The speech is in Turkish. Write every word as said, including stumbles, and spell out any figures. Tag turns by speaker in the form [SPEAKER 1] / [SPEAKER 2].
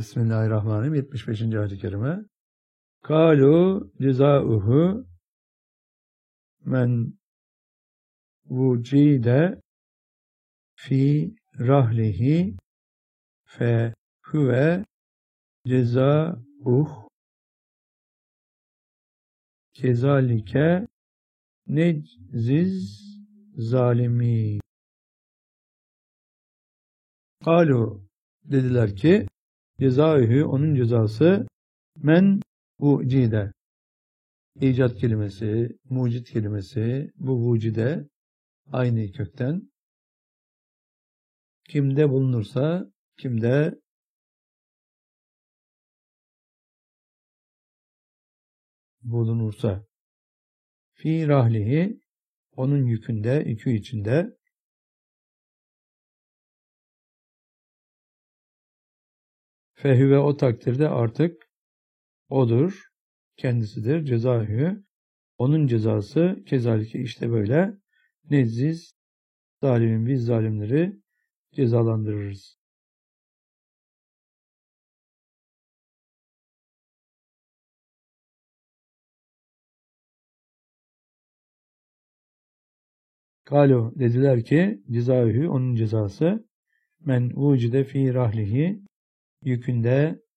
[SPEAKER 1] Bismillahirrahmanirrahim. yetmiş beşinci ayet-i kerime. Kalu cezauhu men vucide fi rahlihi fe huve cezauh kezalike necziz zalimi. Kalu dediler ki cezauhu onun cezası men vucide. İcat kelimesi, mucit kelimesi, bu vucide aynı kökten. Kimde bulunursa, kimde bulunursa. Fi rahlihi, onun yükünde, yükü içinde. Fehüve o takdirde artık odur, kendisidir, cezahü. Onun cezası kezalike işte böyle. Nezziz, zalimin biz zalimleri cezalandırırız. Kalu dediler ki cezahü onun cezası men vucide fi rahlihi yükünde